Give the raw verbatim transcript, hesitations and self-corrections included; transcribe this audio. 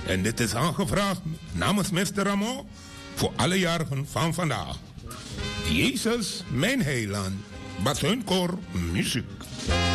En dit is aangevraagd namens mister Ramon voor alle jarigen van vandaag. Jezus, mijn heiland, Basuinkoor, muziek.